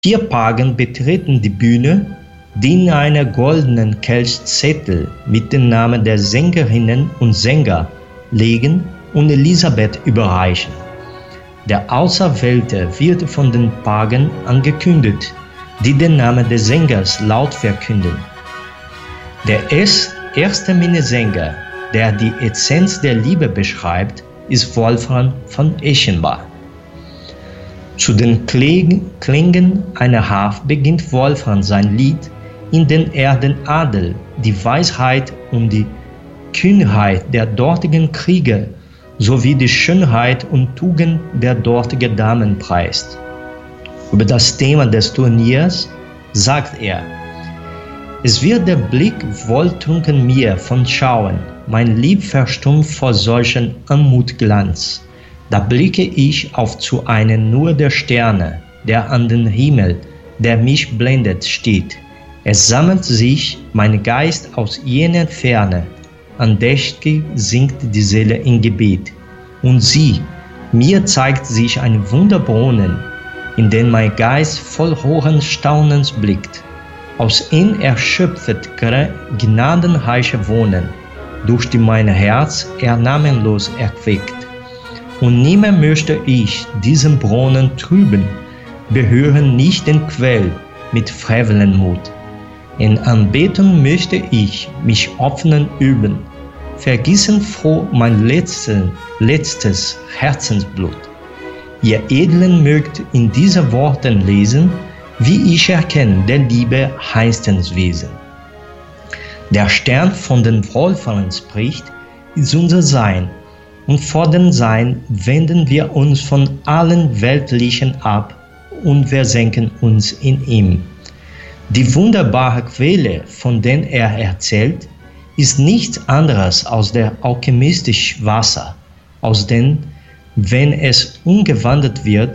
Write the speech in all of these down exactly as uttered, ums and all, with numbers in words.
Vier Pagen betreten die Bühne, die in einer goldenen Kelchzettel mit dem Namen der Sängerinnen und Sänger legen und Elisabeth überreichen. Der Auserwählte wird von den Pagen angekündigt, die den Namen des Sängers laut verkünden. Der erste Minnesänger, der die Essenz der Liebe beschreibt, ist Wolfram von Eschenbach. Zu den Klängen einer Harfe beginnt Wolfram sein Lied, in dem er den Adel, die Weisheit und die Kühnheit der dortigen Krieger sowie die Schönheit und Tugend der dortigen Damen preist. Über das Thema des Turniers sagt er: Es wird der Blick wohltrunken mir von Schauen, mein Lieb verstummt vor solchen Anmutglanz. Da blicke ich auf zu einem nur der Sterne, der an den Himmel, der mich blendet, steht. Es sammelt sich mein Geist aus jener Ferne, andächtig sinkt die Seele in Gebet. Und sieh, mir zeigt sich ein Wunderbrunnen, in den mein Geist voll hohen Staunens blickt. Aus ihm erschöpfet gnadenreiche Wohnen, durch die mein Herz er namenlos erquickt. Und nimmer möchte ich diesen Brunnen trüben, behören nicht den Quell mit frevelem Mut. In Anbetung möchte ich mich öffnen üben, vergießen froh mein letzten, letztes Herzensblut. Ihr Edlen mögt in diesen Worten lesen, wie ich erkenne der Liebe heißtens Wesen. Der Stern von den Wolfram spricht, ist unser Sein, und vor dem Sein wenden wir uns von allen Weltlichen ab und versenken uns in ihm. Die wunderbare Quelle, von der er erzählt, ist nichts anderes als der alchemistische Wasser, aus dem, wenn es umgewandelt wird,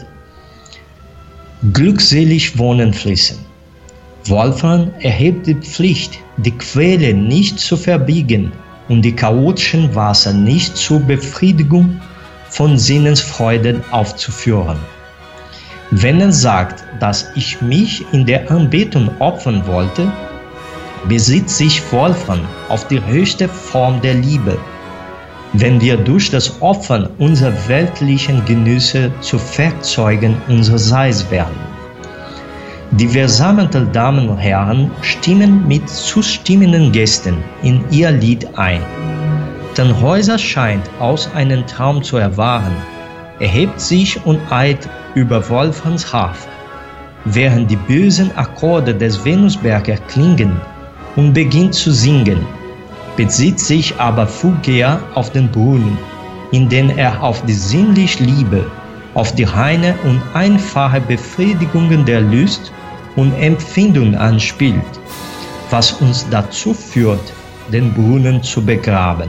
glückselig Wohnen fließen. Wolfram erhebt die Pflicht, die Quelle nicht zu verbiegen und die chaotischen Wasser nicht zur Befriedigung von Sinnesfreuden aufzuführen. Wenn er sagt, dass ich mich in der Anbetung opfern wollte, besieht sich Wolfram auf die höchste Form der Liebe. Wenn wir durch das Opfern unserer weltlichen Genüsse zu Werkzeugen unseres Seins werden. Die versammelten Damen und Herren stimmen mit zustimmenden Gästen in ihr Lied ein. Tannhäuser scheint aus einem Traum zu erwachen, erhebt sich und eilt über Wolframs Harfe, während die bösen Akkorde des Venusberger klingen und beginnt zu singen, bezieht sich aber Fugger auf den Brunnen, in den er auf die sinnliche Liebe, auf die reine und einfache Befriedigung der Lust und Empfindung anspielt, was uns dazu führt, den Brunnen zu begraben.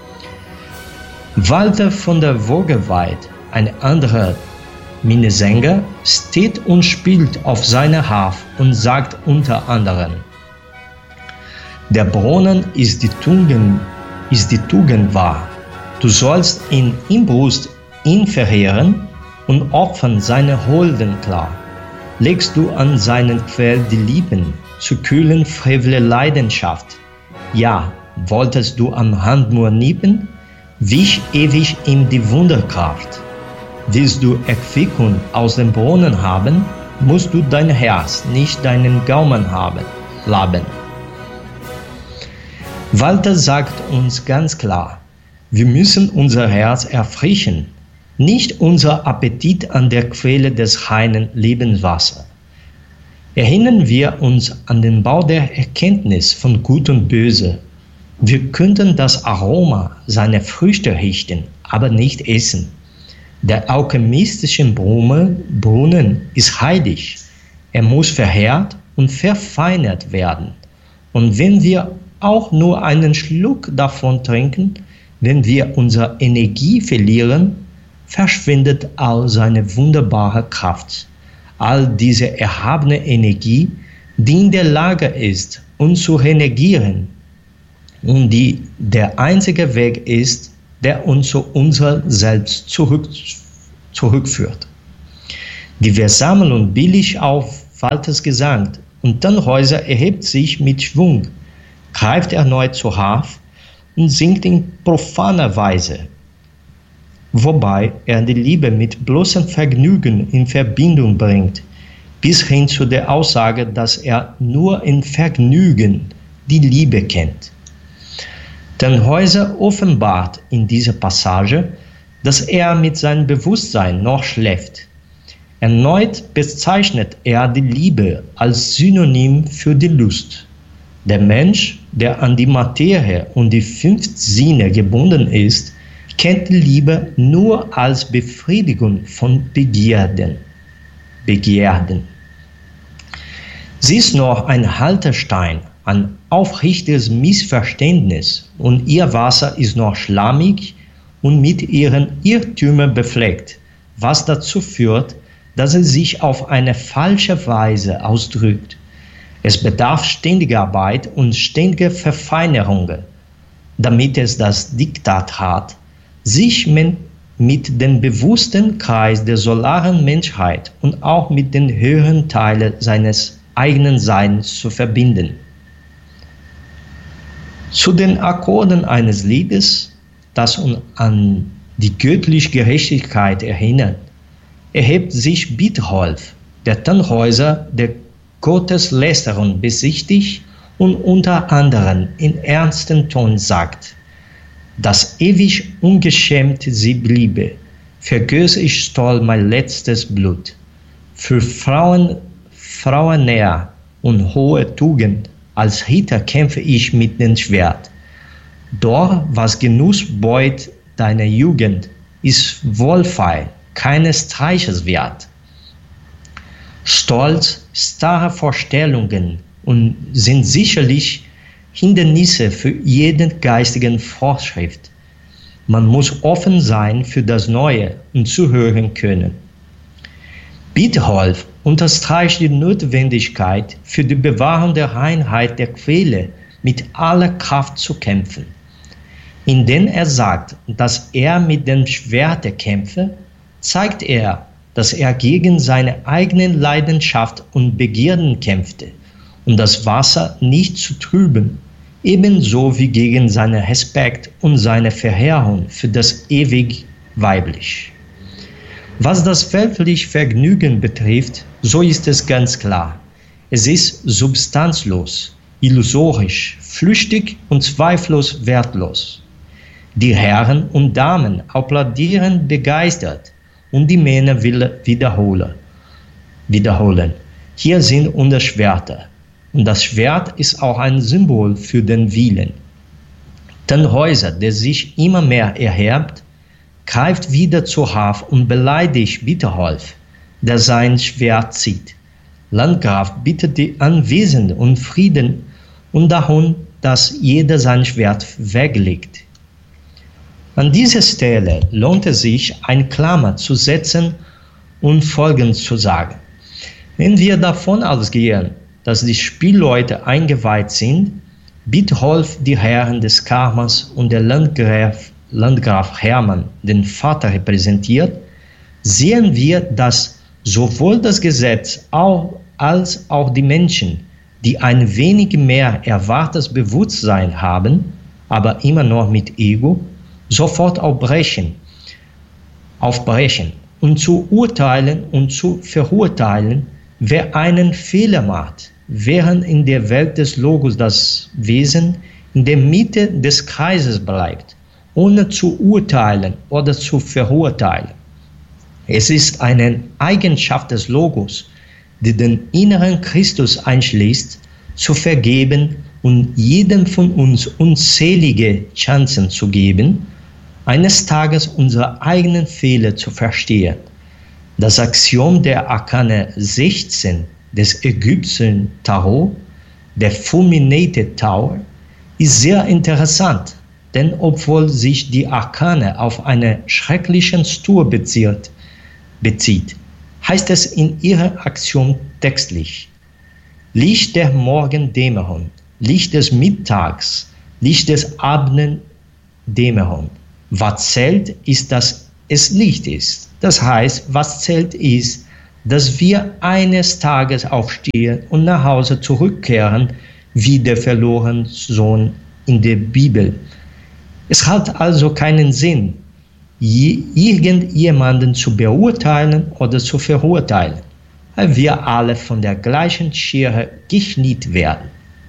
Walter von der Vogelweid, ein anderer Minnesänger, steht und spielt auf seiner Harfe und sagt unter anderem: Der Brunnen ist die Tugend, ist die Tugend wahr. Du sollst in Inbrust ihn verheeren und opfern seine Holden klar. Legst du an seinen Quell die Lieben, zu kühlen frevle Leidenschaft. Ja, wolltest du am Hand nur nippen, wich ewig ihm die Wunderkraft. Willst du Erquickung aus dem Brunnen haben, musst du dein Herz, nicht deinen Gaumen haben, laben. Walter sagt uns ganz klar, wir müssen unser Herz erfrischen, nicht unser Appetit an der Quelle des reinen Lebenswassers. Erinnern wir uns an den Bau der Erkenntnis von Gut und Böse. Wir könnten das Aroma seiner Früchte riechen, aber nicht essen. Der alchemistische Brunnen ist heilig. Er muss verheert und verfeinert werden. Und wenn wir auch nur einen Schluck davon trinken, wenn wir unsere Energie verlieren, verschwindet all seine wunderbare Kraft. All diese erhabene Energie, die in der Lage ist, uns zu regenerieren und die der einzige Weg ist, der uns zu unser Selbst zurück, zurückführt. Die Versammlung billig auf Walters Gesang und Tannhäuser erhebt sich mit Schwung, greift erneut zur Harfe und singt in profaner Weise, wobei er die Liebe mit bloßem Vergnügen in Verbindung bringt, bis hin zu der Aussage, dass er nur in Vergnügen die Liebe kennt. Tannhäuser offenbart in dieser Passage, dass er mit seinem Bewusstsein noch schläft. Erneut bezeichnet er die Liebe als Synonym für die Lust. Der Mensch, der an die Materie und die fünf Sinne gebunden ist, kennt die Liebe nur als Befriedigung von Begierden. Begierden. Sie ist noch ein Haltestein, ein aufrichtiges Missverständnis und ihr Wasser ist noch schlammig und mit ihren Irrtümern befleckt, was dazu führt, dass es sich auf eine falsche Weise ausdrückt. Es bedarf ständiger Arbeit und ständiger Verfeinerungen, damit es das Diktat hat, sich mit dem bewussten Kreis der solaren Menschheit und auch mit den höheren Teilen seines eigenen Seins zu verbinden. Zu den Akkorden eines Liedes, das uns an die göttliche Gerechtigkeit erinnert, erhebt sich Bietholf, der Tannhäuser der Gotteslästerung besichtigt und unter anderem in ernstem Ton sagt: dass ewig ungeschämt sie bliebe, vergöß ich stolz mein letztes Blut. Für Frauen, Frauennähe und hohe Tugend, als Ritter kämpfe ich mit dem Schwert. Doch was Genuss beut deiner Jugend, ist wohlfeil, keines Streiches wert. Stolz, starre Vorstellungen und sind sicherlich Hindernisse für jeden geistigen Fortschritt. Man muss offen sein für das Neue und zuhören können. Bietholf unterstreicht die Notwendigkeit, für die Bewahrung der Reinheit der Quelle mit aller Kraft zu kämpfen. Indem er sagt, dass er mit dem Schwerte kämpfe, zeigt er, dass er gegen seine eigenen Leidenschaft und Begierden kämpfte, um das Wasser nicht zu trüben, ebenso wie gegen seinen Respekt und seine Verehrung für das ewig Weiblich. Was das weltliche Vergnügen betrifft, so ist es ganz klar. Es ist substanzlos, illusorisch, flüchtig und zweifellos wertlos. Die Herren und Damen applaudieren begeistert und die Männer will wiederholen. wiederholen. Hier sind unsere Schwerter. Und das Schwert ist auch ein Symbol für den Willen. Tannhäuser, der sich immer mehr erhebt, greift wieder zur Harfe und beleidigt Bietholf, der sein Schwert zieht. Landgraf bittet die Anwesenden um Frieden und darum, dass jeder sein Schwert weglegt. An dieser Stelle lohnt es sich, eine Klammer zu setzen und Folgendes zu sagen. Wenn wir davon ausgehen, dass die Spielleute eingeweiht sind, Bietholf die Herren des Karmas und der Landgraf, Landgraf Hermann den Vater repräsentiert, sehen wir, dass sowohl das Gesetz auch, als auch die Menschen, die ein wenig mehr erwartetes Bewusstsein haben, aber immer noch mit Ego, sofort aufbrechen, aufbrechen und zu urteilen und zu verurteilen, wer einen Fehler macht, während in der Welt des Logos das Wesen in der Mitte des Kreises bleibt, ohne zu urteilen oder zu verurteilen. Es ist eine Eigenschaft des Logos, die den inneren Christus einschließt, zu vergeben und jedem von uns unzählige Chancen zu geben, eines Tages unsere eigenen Fehler zu verstehen. Das Axiom der Arkane sechzehn des ägyptischen Tarot, der Fulminated Tower, ist sehr interessant, denn obwohl sich die Arkane auf einen schrecklichen Stur bezieht, bezieht, heißt es in ihrem Axiom textlich: Licht der Morgendämmerung, Licht des Mittags, Licht des Abenddämmerung. Was zählt, ist, dass es Licht ist. Das heißt, was zählt ist, dass wir eines Tages aufstehen und nach Hause zurückkehren, wie der verlorene Sohn in der Bibel. Es hat also keinen Sinn, irgendjemanden zu beurteilen oder zu verurteilen, weil wir alle von der gleichen Schere geschnitten werden.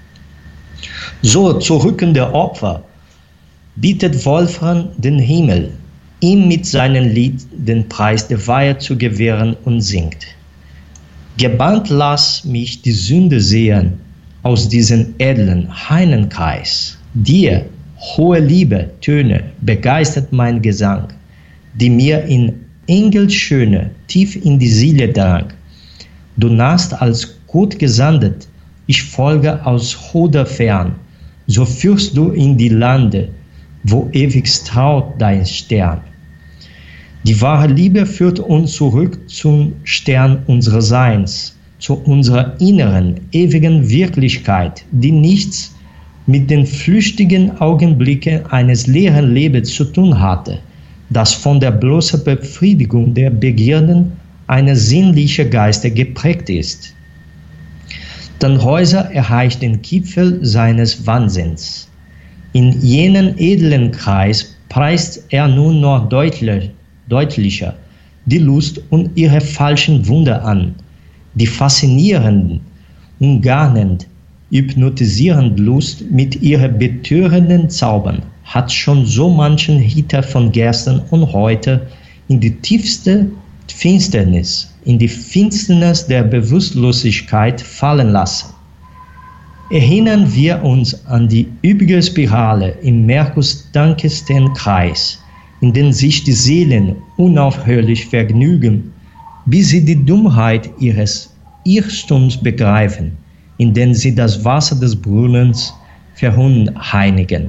So zurückende Opfer bietet Wolfram den Himmel, ihm mit seinem Lied den Preis der Weihe zu gewähren und singt. Gebannt lass mich die Sünde sehen aus diesem edlen Heinenkreis. Dir, hohe Liebe, Töne, begeistert mein Gesang, die mir in Engelschöne tief in die Seele drang. Du nahst als gut gesandet, ich folge aus Hoder fern, so führst du in die Lande, wo ewig strahlt dein Stern. Die wahre Liebe führt uns zurück zum Stern unseres Seins, zu unserer inneren, ewigen Wirklichkeit, die nichts mit den flüchtigen Augenblicken eines leeren Lebens zu tun hatte, das von der bloßen Befriedigung der Begierden eines sinnlichen Geistes geprägt ist. Tannhäuser erreicht den Gipfel seines Wahnsinns. In jenen edlen Kreis preist er nun noch deutlich, deutlicher die Lust und ihre falschen Wunder an, die faszinierenden, umgarnend, hypnotisierende Lust mit ihren betörenden Zaubern hat schon so manchen Hitter von gestern und heute in die tiefste Finsternis, in die Finsternis der Bewusstlosigkeit fallen lassen. Erinnern wir uns an die üppige Spirale im merkusdankendsten Kreis, in den sich die Seelen unaufhörlich vergnügen, bis sie die Dummheit ihres Irrtums begreifen, in den sie das Wasser des Brunnens verunreinigen.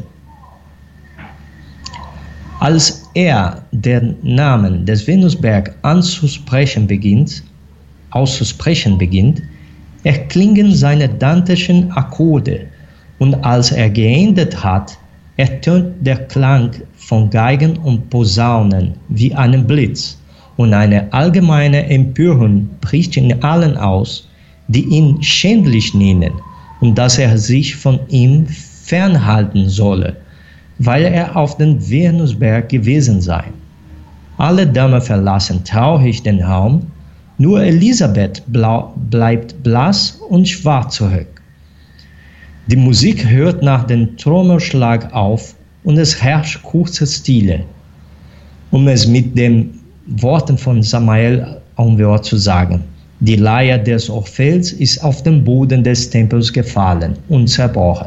Als er den Namen des Venusberg anzusprechen beginnt, auszusprechen beginnt, erklingen seine dantischen Akkorde, und als er geendet hat, ertönt der Klang von Geigen und Posaunen wie ein Blitz, und eine allgemeine Empörung bricht in allen aus, die ihn schändlich nennen und dass er sich von ihm fernhalten solle, weil er auf dem Venusberg gewesen sei. Alle Damen verlassen traurig den Raum, nur Elisabeth blau, bleibt blass und schwarz zurück. Die Musik hört nach dem Trommelschlag auf und es herrscht kurze Stille, um es mit den Worten von Samael Aumur zu sagen. Die Leier des Orpheus ist auf den Boden des Tempels gefallen und zerbrochen.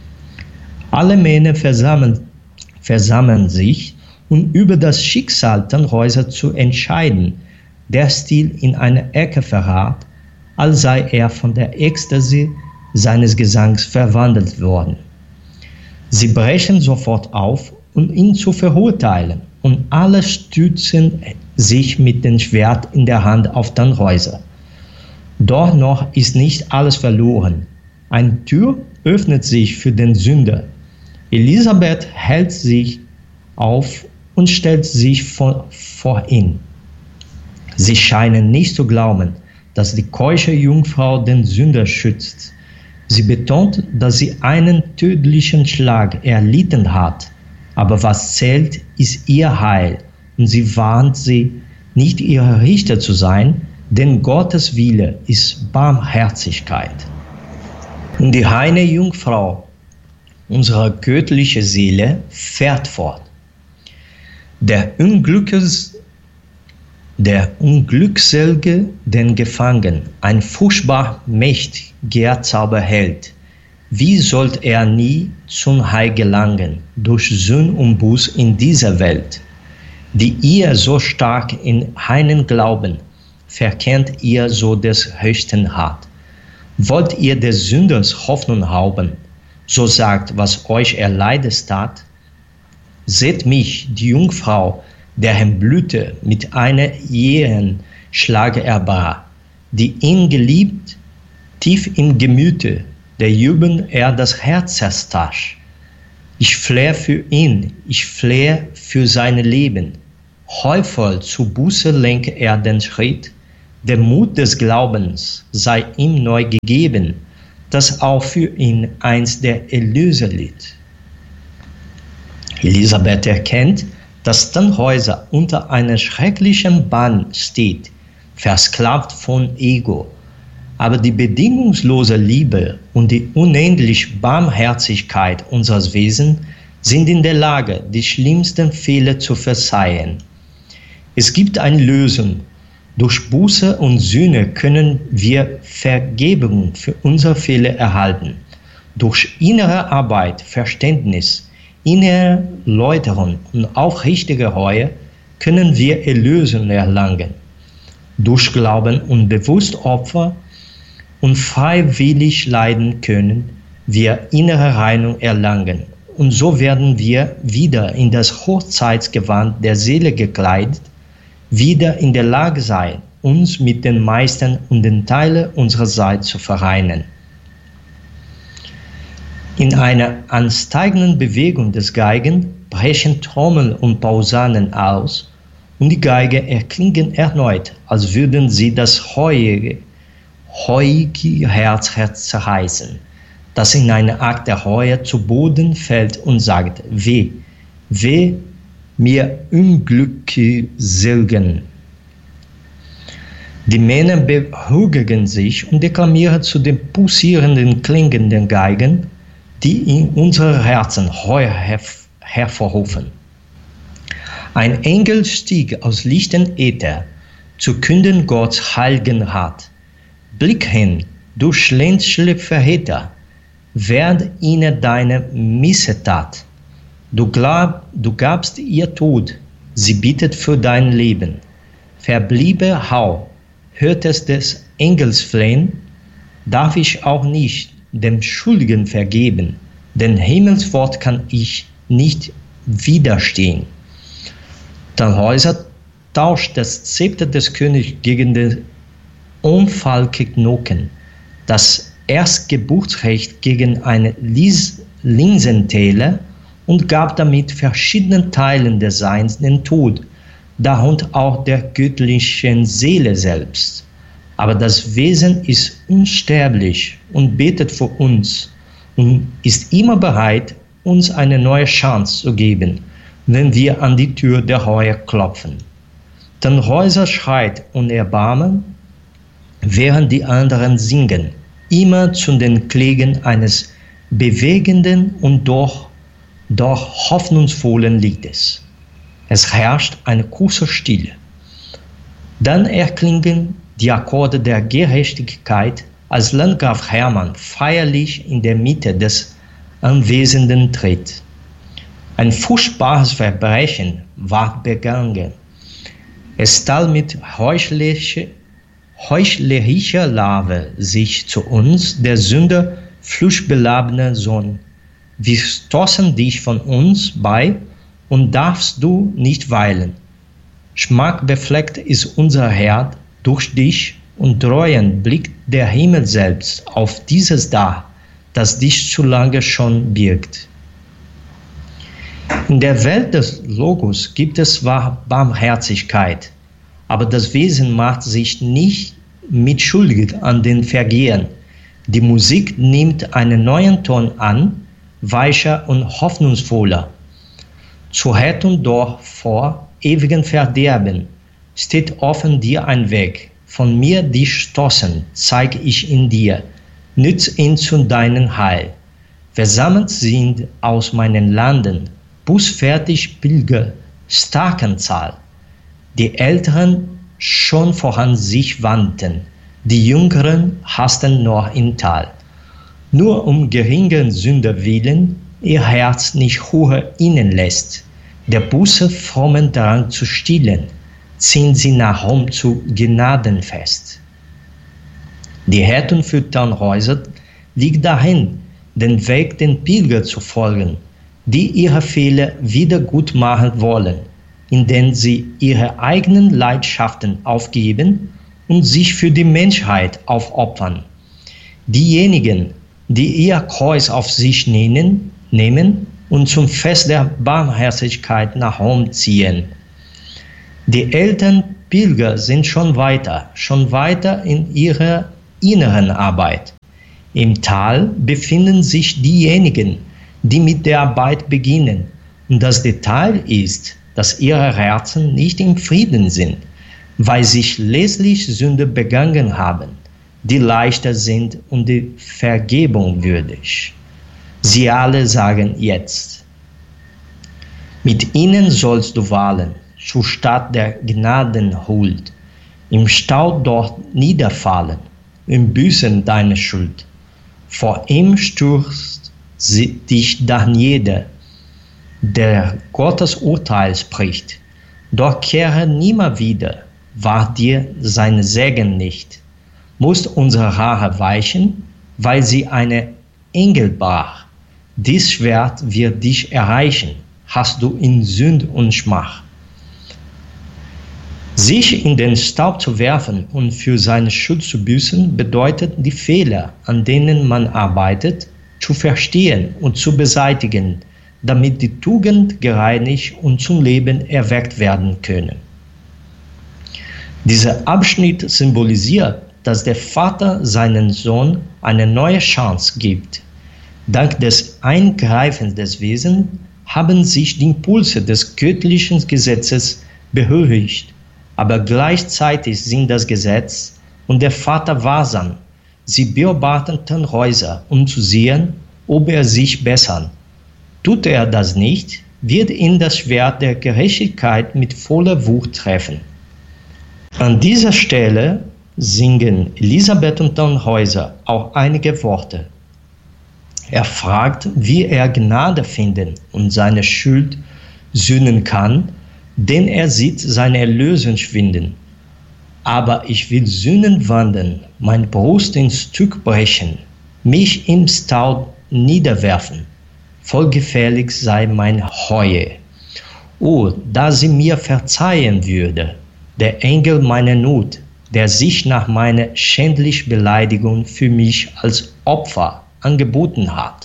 Alle Männer versammeln, versammeln sich, um über das Schicksal Tannhäuser zu entscheiden, der Stil in eine Ecke verrat, als sei er von der Ekstase seines Gesangs verwandelt worden. Sie brechen sofort auf, um ihn zu verurteilen, und alle stützen sich mit dem Schwert in der Hand auf Tannhäuser. Doch noch ist nicht alles verloren. Eine Tür öffnet sich für den Sünder. Elisabeth hält sich auf und stellt sich vor, vor ihn. Sie scheinen nicht zu glauben, dass die keusche Jungfrau den Sünder schützt. Sie betont, dass sie einen tödlichen Schlag erlitten hat, aber was zählt, ist ihr Heil, und sie warnt sie, nicht ihre Richter zu sein, denn Gottes Wille ist Barmherzigkeit. Und die reine Jungfrau, unsere göttliche Seele, fährt fort. Der Unglücks, der Unglückselge den Gefangenen, ein furchtbar mächtiger Zauber hält. Wie sollte er nie zum Heil gelangen, durch Sünde und Buß in dieser Welt, die ihr so stark in einen glauben, verkennt ihr so des höchsten Hart. Wollt ihr des Sünders Hoffnung rauben, so sagt, was euch erleidet tat? Seht mich, die Jungfrau, deren Blüte mit einer jähen Schlage erbrach, die ihn geliebt, tief im Gemüte, der Jubel er das Herz zerstach. Ich flehe für ihn, ich flehe für sein Leben. Heuvoll zu Buße lenke er den Schritt, Der Mut des Glaubens sei ihm neu gegeben, das auch für ihn einst der Erlöserlied. Elisabeth erkennt, dass Tannhäuser unter einem schrecklichen Bann steht, versklavt von Ego. Aber die bedingungslose Liebe und die unendliche Barmherzigkeit unseres Wesens sind in der Lage, die schlimmsten Fehler zu verzeihen. Es gibt eine Lösung. Durch Buße und Sühne können wir Vergebung für unsere Fehler erhalten. Durch innere Arbeit, Verständnis, innere Läuterung und aufrichtige Reue können wir Erlösung erlangen. Durch Glauben und Bewusstopfer und freiwillig leiden können wir innere Reinigung erlangen. Und so werden wir wieder in das Hochzeitsgewand der Seele gekleidet, wieder in der Lage sein, uns mit den meisten und den Teilen unserer Seite zu vereinen. In einer ansteigenden Bewegung des Geigen brechen Trommeln und Pausanen aus und die Geige erklingen erneut, als würden sie das heuige, heuige Herz zerreißen, das in einer Akt der Reue zu Boden fällt und sagt: Weh, weh, mir Unglückselgen. Die Männer beruhigen sich und deklamieren zu den pulsierenden, klingenden Geigen, die in unsere Herzen Reue herv- hervorrufen. Ein Engel stieg aus lichten Äther, zu künden Gottes heiligen Rat. Blick hin, du schlänzliche Verräter, werd ihnen deine Missetat. Du, glaub, du gabst ihr Tod, sie bittet für dein Leben. Verbliebe Hau, hörtest des Engels Flehen, darf ich auch nicht dem Schuldigen vergeben, denn Himmelswort kann ich nicht widerstehen. Tannhäuser tauscht das Zepter des Königs gegen den Unfallknochen, das Erstgeburtsrecht gegen eine Lis- Linsentäler und gab damit verschiedenen Teilen des Seins den Tod, darunter auch der göttlichen Seele selbst. Aber das Wesen ist unsterblich und betet für uns und ist immer bereit, uns eine neue Chance zu geben, wenn wir an die Tür der Reue klopfen. Tannhäuser schreit und Erbarmen, während die anderen singen, immer zu den Klängen eines bewegenden und doch, doch hoffnungsvollen Liedes. Es herrscht eine kurze Stille. Dann erklingen die Akkorde der Gerechtigkeit, als Landgraf Hermann feierlich in der Mitte des Anwesenden tritt. Ein furchtbares Verbrechen war begangen. Es stahl mit heuchlerischer, heuchlerischer Larve sich zu uns, der Sünder, fluchbelabene Sohn. Wir stoßen dich von uns bei und darfst du nicht weilen. Schmackbefleckt ist unser Herd durch dich und dreuend blickt der Himmel selbst auf dieses da, das dich zu lange schon birgt. In der Welt des Logos gibt es zwar Barmherzigkeit, aber das Wesen macht sich nicht mitschuldig an den Vergehen. Die Musik nimmt einen neuen Ton an, weicher und hoffnungsvoller. Zur Rettung doch vor ewigem Verderben steht offen dir ein Weg. Von mir dich stoßen, zeig ich in dir, nütz ihn zu deinem Heil. Versammelt sind aus meinen Landen, bußfertig Pilger, starken Zahl. Die Älteren schon voran sich wandten, die Jüngeren hasten noch im Tal. Nur um geringen Sünder willen, ihr Herz nicht Ruhe ihnen lässt, der Buße frommen Drang zu stillen, ziehen sie nach Rom zu Gnadenfest. Die Rettung für Tannhäuser liegt dahin, den Weg den Pilger zu folgen, die ihre Fehler wieder gut machen wollen, indem sie ihre eigenen Leidenschaften aufgeben und sich für die Menschheit aufopfern. Diejenigen, die ihr Kreuz auf sich nehmen, nehmen und zum Fest der Barmherzigkeit nach Rom ziehen. Die Eltern Pilger sind schon weiter, schon weiter in ihrer inneren Arbeit. Im Tal befinden sich diejenigen, die mit der Arbeit beginnen. Und das Detail ist, dass ihre Herzen nicht im Frieden sind, weil sie schließlich Sünde begangen haben, die leichter sind und die Vergebung würdig. Sie alle sagen jetzt: Mit ihnen sollst du wallen, zur Stadt der Gnadenhuld, im Staub dort niederfallen, im Büßen deiner Schuld. Vor ihm stürzt dich dann jeder, der Gottes Urteil spricht. Doch kehre nimmer wieder, wahr dir sein Segen nicht. Musst unsere Rache weichen, weil sie eine Engel brach. Dies Schwert wird dich erreichen, hast du in Sünd und Schmach. Sich in den Staub zu werfen und für seine Schuld zu büßen, bedeutet, die Fehler, an denen man arbeitet, zu verstehen und zu beseitigen, damit die Tugend gereinigt und zum Leben erweckt werden können. Dieser Abschnitt symbolisiert, dass der Vater seinem Sohn eine neue Chance gibt. Dank des Eingreifens des Wesens haben sich die Impulse des göttlichen Gesetzes beruhigt, aber gleichzeitig sind das Gesetz und der Vater wahrsam. Sie beobachten Tannhäuser, um zu sehen, ob er sich bessert. Tut er das nicht, wird ihn das Schwert der Gerechtigkeit mit voller Wucht treffen. An dieser Stelle singen Elisabeth und Tannhäuser auch einige Worte. Er fragt, wie er Gnade finden und seine Schuld sühnen kann, denn er sieht seine Erlösung schwinden. Aber ich will Sünden wandeln, mein Brust in Stück brechen, mich im Staub niederwerfen. Voll gefährlich sei mein Reue. Oh, da sie mir verzeihen würde, der Engel meiner Not, der sich nach meiner schändlichen Beleidigung für mich als Opfer angeboten hat.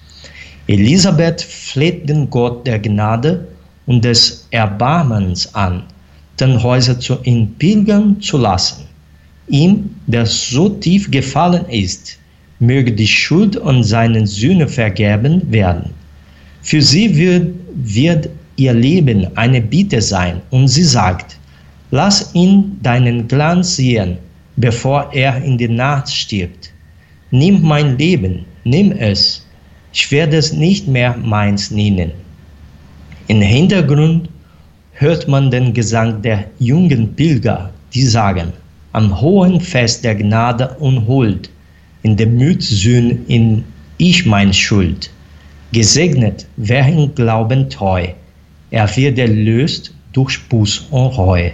Elisabeth fleht den Gott der Gnade und des Erbarmens an, Tannhäuser zu ihm pilgern zu lassen. Ihm, der so tief gefallen ist, möge die Schuld und seine Sühne vergeben werden. Für sie wird, wird ihr Leben eine Bitte sein und sie sagt: Lass ihn deinen Glanz sehen, bevor er in die Nacht stirbt. Nimm mein Leben, nimm es, ich werde es nicht mehr meins nennen. Im Hintergrund hört man den Gesang der jungen Pilger, die sagen: Am hohen Fest der Gnade und Huld, in der Mütsühn in ich mein Schuld. Gesegnet, wer im Glauben treu, er wird erlöst durch Buß und Reue.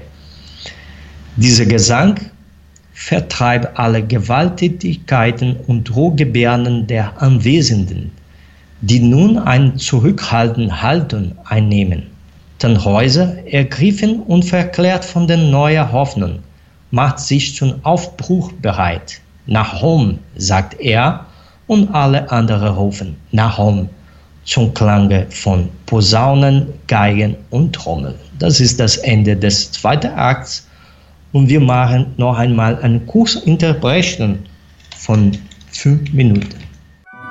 Dieser Gesang vertreibt alle Gewalttätigkeiten und Drohgebärden der Anwesenden, die nun eine zurückhaltende Haltung einnehmen. Tannhäuser, ergriffen und verklärt von der neuen Hoffnung, macht sich zum Aufbruch bereit. Nahum, sagt er, und alle anderen rufen Nahum zum Klange von Posaunen, Geigen und Trommel. Das ist das Ende des zweiten Akts und wir machen noch einmal eine Kurzinterpretation von fünf Minuten.